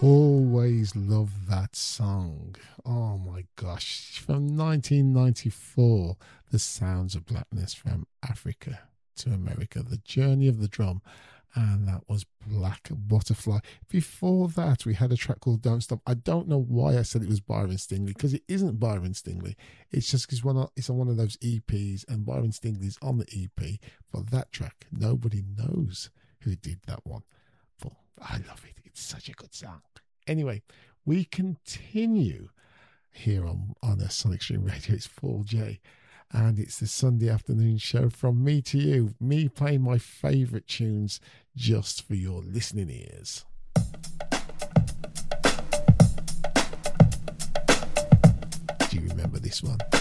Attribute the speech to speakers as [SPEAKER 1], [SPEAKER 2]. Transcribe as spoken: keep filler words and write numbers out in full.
[SPEAKER 1] Always love that song. Oh my gosh. From nineteen ninety-four, The Sounds of Blackness from Africa to America, The Journey of the Drum. And that was Black Butterfly. Before that, we had a track called Don't Stop. I don't know why I said it was Byron Stingley, because it isn't Byron Stingley. It's just because one it's on one of those E Ps, and Byron Stingley's on the E P for that track. Nobody knows who did that one. But I love it. It's such a good song. Anyway, we continue here on, on a Sonic Stream Radio. It's four J, and it's the Sunday afternoon show from me to you, me playing my favourite tunes just for your listening ears. Do you remember this one?